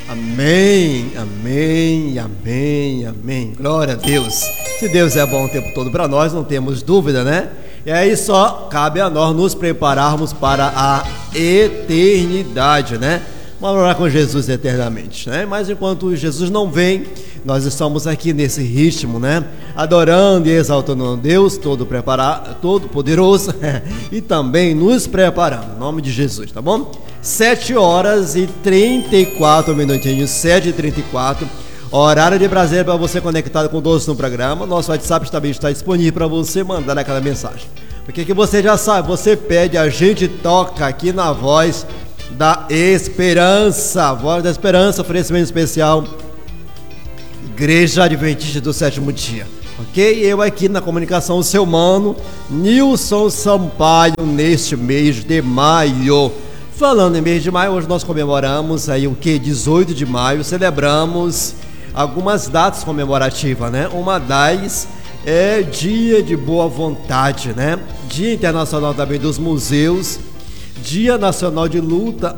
Amém, amém, amém, amém. Glória a Deus. Se Deus é bom o tempo todo para nós, não temos dúvida, né? E aí só cabe a nós nos prepararmos para a eternidade, né? Vamos morar com Jesus eternamente, né? Mas enquanto Jesus não vem, nós estamos aqui nesse ritmo, né? Adorando e exaltando a Deus Todo-Poderoso e também nos preparando, em nome de Jesus, tá bom? 7h34, 7h34, horário de Brasília para você conectado conosco no programa. Nosso WhatsApp também está disponível para você mandar aquela mensagem. Porque que você já sabe, você pede, a gente toca aqui na Voz da Esperança, Voz da Esperança, oferecimento especial Igreja Adventista do Sétimo Dia, ok? Eu aqui na comunicação, o seu mano Nilson Sampaio, neste mês de maio. Falando em mês de maio, hoje nós comemoramos aí o que? 18 de maio, celebramos algumas datas comemorativas, né? Uma das é Dia de Boa Vontade, né? Dia Internacional também dos Museus, Dia Nacional de Luta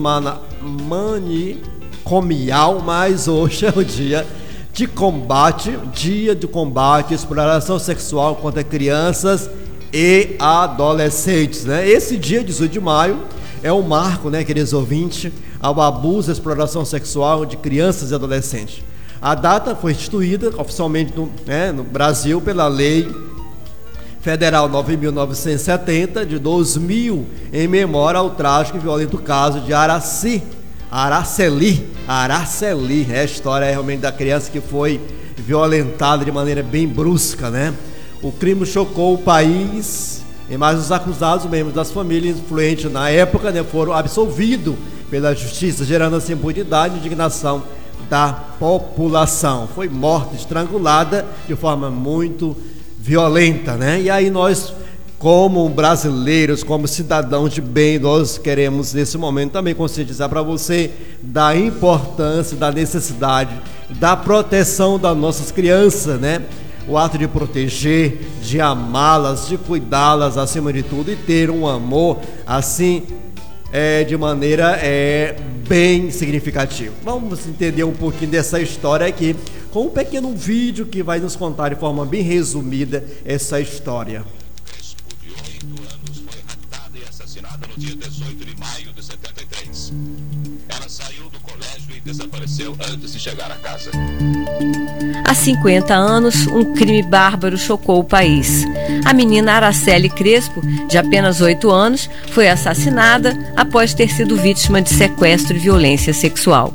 Antimanicomial, mas hoje é o dia de combate à exploração sexual contra crianças e adolescentes, né? Esse dia, 18 de maio, é um marco, né, queridos ouvintes, ao abuso e exploração sexual de crianças e adolescentes. A data foi instituída oficialmente no Brasil pela Lei Federal 9.970 de 2000, em memória ao trágico e violento caso de Araceli, é a história realmente da criança que foi violentada de maneira bem brusca, né? O crime chocou o país, mas os acusados, membros das famílias influentes na época, né, foram absolvidos pela justiça, gerando assim impunidade e indignação da população. Foi morta, estrangulada de forma muito violenta, né? E aí nós, como brasileiros, como cidadãos de bem, nós queremos nesse momento também conscientizar para você da importância, da necessidade, da proteção das nossas crianças, né? O ato de proteger, de amá-las, de cuidá-las acima de tudo e ter um amor assim de maneira bem significativa. Vamos entender um pouquinho dessa história aqui com um pequeno vídeo que vai nos contar de forma bem resumida essa história. De 8 anos foi raptada e assassinada no dia 18 de maio de 73. Ela saiu do colégio e desapareceu antes de chegar a casa. Há 50 anos, um crime bárbaro chocou o país. A menina Araceli Crespo, de apenas 8 anos, foi assassinada após ter sido vítima de sequestro e violência sexual.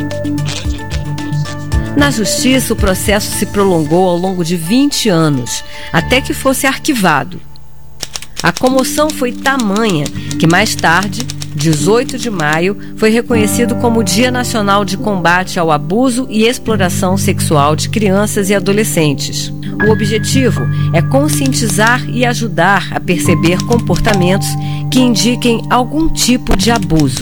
Na justiça, o processo se prolongou ao longo de 20 anos, até que fosse arquivado. A comoção foi tamanha que mais tarde, 18 de maio, foi reconhecido como Dia Nacional de Combate ao Abuso e Exploração Sexual de Crianças e Adolescentes. O objetivo é conscientizar e ajudar a perceber comportamentos que indiquem algum tipo de abuso.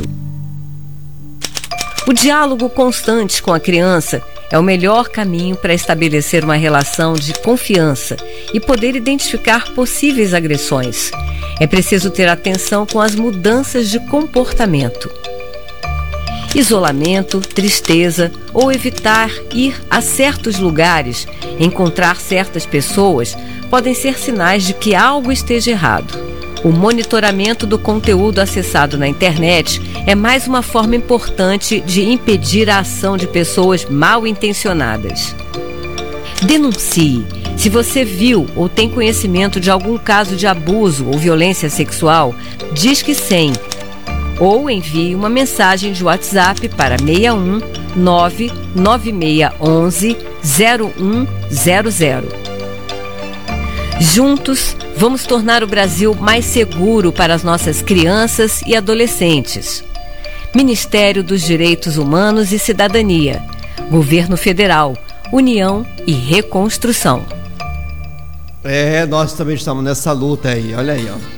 O diálogo constante com a criança é o melhor caminho para estabelecer uma relação de confiança e poder identificar possíveis agressões. É preciso ter atenção com as mudanças de comportamento. Isolamento, tristeza ou evitar ir a certos lugares, encontrar certas pessoas, podem ser sinais de que algo esteja errado. O monitoramento do conteúdo acessado na internet é mais uma forma importante de impedir a ação de pessoas mal intencionadas. Denuncie. Se você viu ou tem conhecimento de algum caso de abuso ou violência sexual, Disque 100 ou envie uma mensagem de WhatsApp para 61 99611 0100. Juntos, vamos tornar o Brasil mais seguro para as nossas crianças e adolescentes. Ministério dos Direitos Humanos e Cidadania, Governo Federal, União e Reconstrução. Nós também estamos nessa luta aí, olha aí, ó.